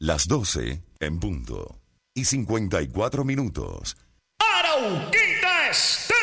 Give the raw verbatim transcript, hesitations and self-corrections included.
Las doce en punto y cincuenta y cuatro minutos. Arauquita Estéreo.